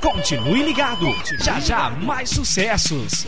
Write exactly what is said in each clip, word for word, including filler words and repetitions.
Continue ligado, já já mais sucessos.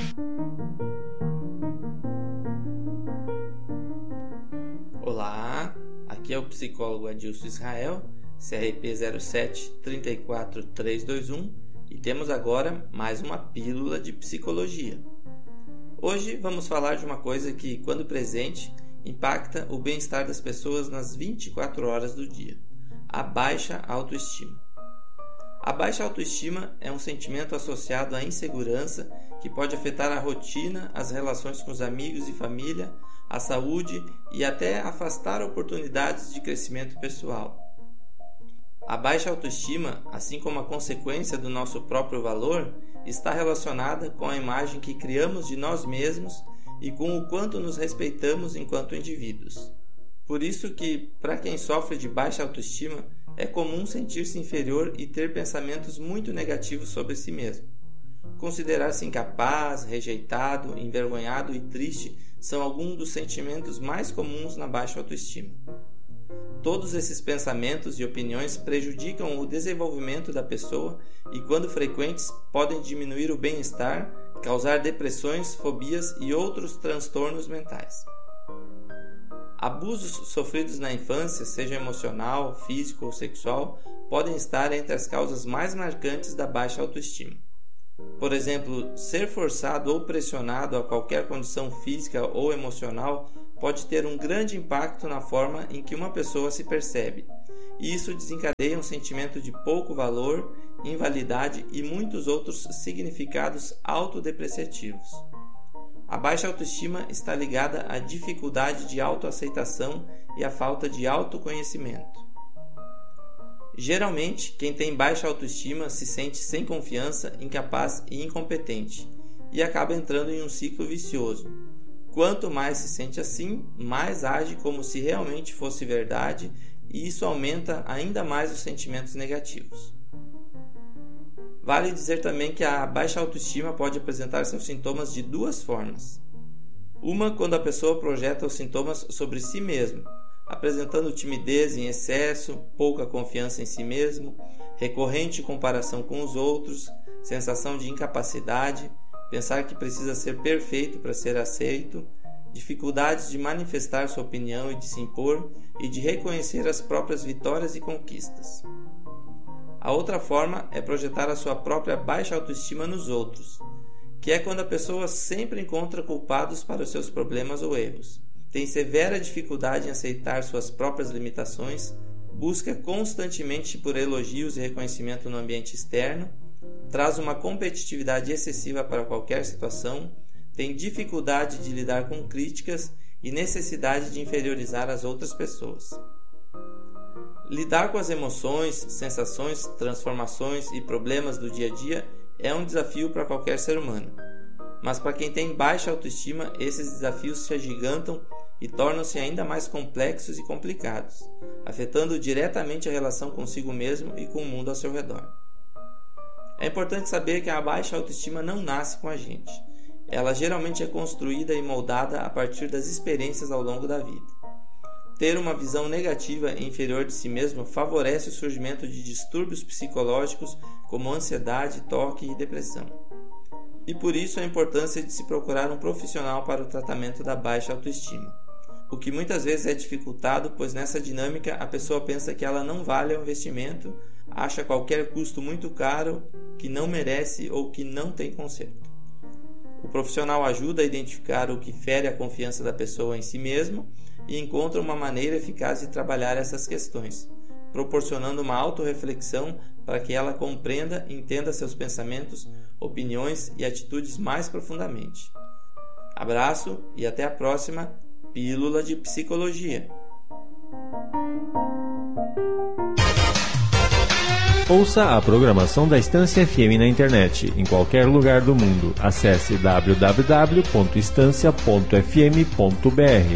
Olá, aqui é o psicólogo Adilson Israel, C R P zero sete, três quatro três dois um, e temos agora mais uma pílula de psicologia. Hoje vamos falar de uma coisa que, quando presente, impacta o bem-estar das pessoas nas vinte e quatro horas do dia: a baixa autoestima. A baixa autoestima é um sentimento associado à insegurança que pode afetar a rotina, as relações com os amigos e família, a saúde e até afastar oportunidades de crescimento pessoal. A baixa autoestima, assim como a consequência do nosso próprio valor, está relacionada com a imagem que criamos de nós mesmos e com o quanto nos respeitamos enquanto indivíduos. Por isso que, para quem sofre de baixa autoestima, é comum sentir-se inferior e ter pensamentos muito negativos sobre si mesmo. Considerar-se incapaz, rejeitado, envergonhado e triste são alguns dos sentimentos mais comuns na baixa autoestima. Todos esses pensamentos e opiniões prejudicam o desenvolvimento da pessoa e, quando frequentes, podem diminuir o bem-estar, causar depressões, fobias e outros transtornos mentais. Abusos sofridos na infância, seja emocional, físico ou sexual, podem estar entre as causas mais marcantes da baixa autoestima. Por exemplo, ser forçado ou pressionado a qualquer condição física ou emocional pode ter um grande impacto na forma em que uma pessoa se percebe, e isso desencadeia um sentimento de pouco valor, invalidade e muitos outros significados autodepreciativos. A baixa autoestima está ligada à dificuldade de autoaceitação e à falta de autoconhecimento. Geralmente, quem tem baixa autoestima se sente sem confiança, incapaz e incompetente, e acaba entrando em um ciclo vicioso. Quanto mais se sente assim, mais age como se realmente fosse verdade, e isso aumenta ainda mais os sentimentos negativos. Vale dizer também que a baixa autoestima pode apresentar seus sintomas de duas formas. Uma, quando a pessoa projeta os sintomas sobre si mesmo, apresentando timidez em excesso, pouca confiança em si mesmo, recorrente comparação com os outros, sensação de incapacidade, pensar que precisa ser perfeito para ser aceito, dificuldades de manifestar sua opinião e de se impor e de reconhecer as próprias vitórias e conquistas. A outra forma é projetar a sua própria baixa autoestima nos outros, que é quando a pessoa sempre encontra culpados para os seus problemas ou erros, tem severa dificuldade em aceitar suas próprias limitações, busca constantemente por elogios e reconhecimento no ambiente externo, traz uma competitividade excessiva para qualquer situação, tem dificuldade de lidar com críticas e necessidade de inferiorizar as outras pessoas. Lidar com as emoções, sensações, transformações e problemas do dia a dia é um desafio para qualquer ser humano. Mas para quem tem baixa autoestima, esses desafios se agigantam e tornam-se ainda mais complexos e complicados, afetando diretamente a relação consigo mesmo e com o mundo ao seu redor. É importante saber que a baixa autoestima não nasce com a gente. Ela geralmente é construída e moldada a partir das experiências ao longo da vida. Ter uma visão negativa e inferior de si mesmo favorece o surgimento de distúrbios psicológicos como ansiedade, toque e depressão. E por isso a importância de se procurar um profissional para o tratamento da baixa autoestima, o que muitas vezes é dificultado, pois nessa dinâmica a pessoa pensa que ela não vale o investimento, acha qualquer custo muito caro, que não merece ou que não tem conserto. O profissional ajuda a identificar o que fere a confiança da pessoa em si mesmo e encontra uma maneira eficaz de trabalhar essas questões, proporcionando uma autorreflexão para que ela compreenda e entenda seus pensamentos, opiniões e atitudes mais profundamente. Abraço e até a próxima Pílula de Psicologia. Ouça a programação da Estância F M na internet, em qualquer lugar do mundo. Acesse w w w ponto estância ponto f m ponto b r.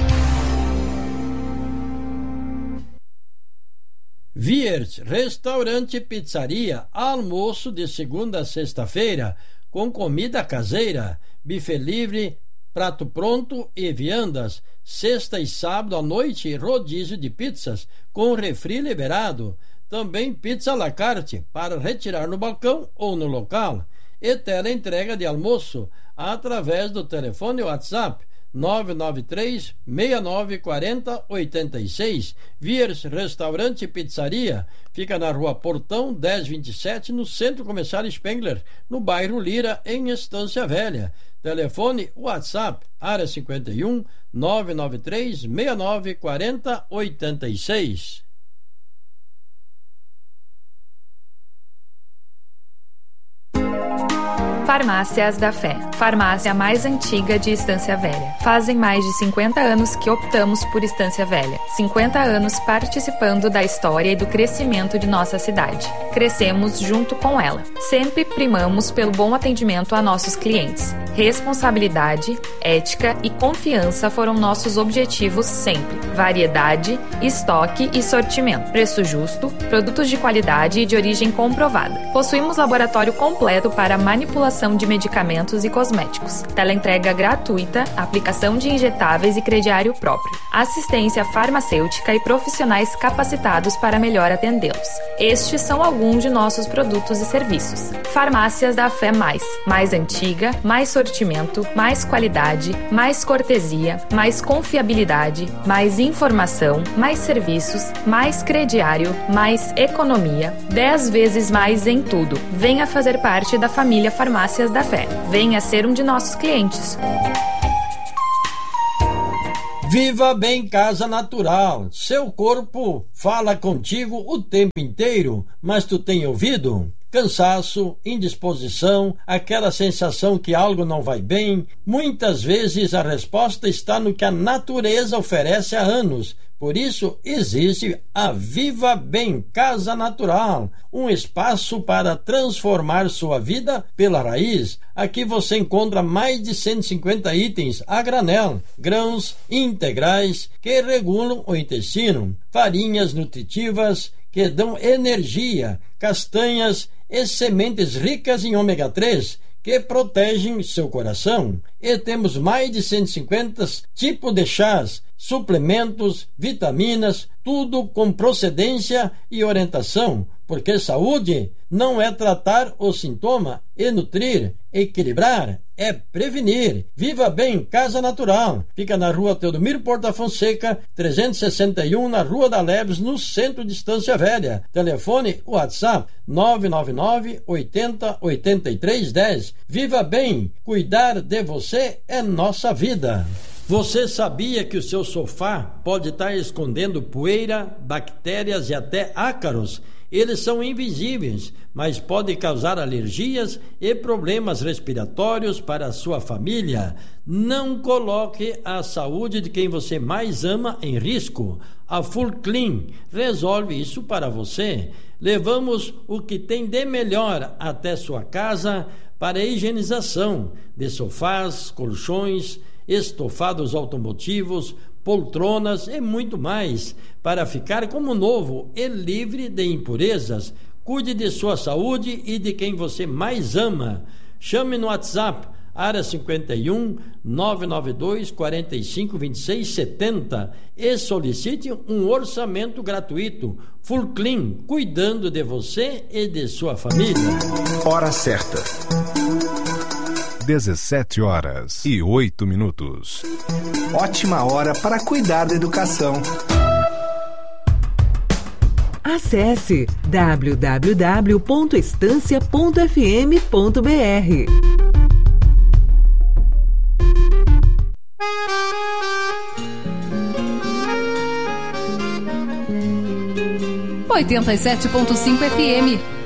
Viers, restaurante e pizzaria, almoço de segunda a sexta-feira, com comida caseira, buffet livre, prato pronto e viandas. Sexta e sábado à noite, rodízio de pizzas, com refri liberado. Também pizza à la carte para retirar no balcão ou no local. E teleentrega de almoço através do telefone WhatsApp nove nove três, seis nove quatro zero, oito seis. Viers Restaurante e Pizzaria fica na rua Portão dez vinte e sete, no Centro Comercial Spengler, no bairro Lira, em Estância Velha. Telefone WhatsApp área cinquenta e um, nove nove três, seis nove quatro zero, oito seis. Farmácias da Fé, farmácia mais antiga de Estância Velha. Fazem mais de cinquenta anos que optamos por Estância Velha. cinquenta anos participando da história e do crescimento de nossa cidade. Crescemos junto com ela. Sempre primamos pelo bom atendimento a nossos clientes. Responsabilidade, ética e confiança foram nossos objetivos sempre. Variedade, estoque e sortimento. Preço justo, produtos de qualidade e de origem comprovada. Possuímos laboratório completo para manipulação de medicamentos e cosméticos. Teleentrega gratuita, aplicação de injetáveis e crediário próprio. Assistência farmacêutica e profissionais capacitados para melhor atendê-los. Estes são alguns de nossos produtos e serviços. Farmácias da Fé Mais. Mais antiga, mais sortimento, mais qualidade, mais cortesia, mais confiabilidade, mais informação, mais serviços, mais crediário, mais economia. Dez vezes mais em tudo. Venha fazer parte da família Farmácias da Fé. Venha ser um de nossos clientes. Viva Bem Casa Natural. Seu corpo fala contigo o tempo inteiro, mas tu tem ouvido? Cansaço, indisposição, aquela sensação que algo não vai bem. Muitas vezes a resposta está no que a natureza oferece há anos. Por isso existe a Viva Bem Casa Natural, um espaço para transformar sua vida pela raiz. Aqui você encontra mais de cento e cinquenta itens a granel, grãos integrais que regulam o intestino, farinhas nutritivas que dão energia, castanhas e sementes ricas em ômega três que protegem seu coração. E temos mais de cento e cinquenta tipos de chás, suplementos, vitaminas, tudo com procedência e orientação, porque saúde não é tratar o sintoma e nutrir, equilibrar, é prevenir. Viva Bem Casa Natural. Fica na rua Teodomiro Porta Fonseca, trezentos e sessenta e um, na Rua da Leves, no centro de Estância Velha. Telefone WhatsApp nove nove nove, oitenta, oitenta e três, dez. Viva Bem, cuidar de você é nossa vida. Você sabia que o seu sofá pode estar escondendo poeira, bactérias e até ácaros? Eles são invisíveis, mas podem causar alergias e problemas respiratórios para a sua família. Não coloque a saúde de quem você mais ama em risco. A Full Clean resolve isso para você. Levamos o que tem de melhor até sua casa para a higienização de sofás, colchões, estofados automotivos, poltronas e muito mais, para ficar como novo e livre de impurezas. Cuide de sua saúde e de quem você mais ama. Chame no WhatsApp área cinquenta e um, nove nove dois, quarenta e cinco, vinte e seis, setenta e solicite um orçamento gratuito. Full Clean, cuidando de você e de sua família. Hora certa. dezessete horas e oito minutos. Ótima hora para cuidar da educação. Acesse w w w ponto estância ponto f m ponto b r. oitenta e sete ponto cinco F M